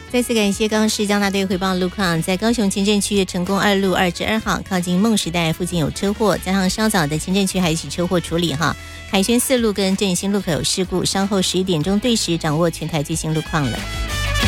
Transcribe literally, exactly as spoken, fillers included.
再次感谢高雄市交大队回报路况，在高雄前镇区的成功二路二至二号靠近梦时代附近有车祸，加上稍早的前镇区还有一起车祸处理哈。凯旋四路跟振兴路口有事故，稍后十一点钟对时掌握全台最新路况了。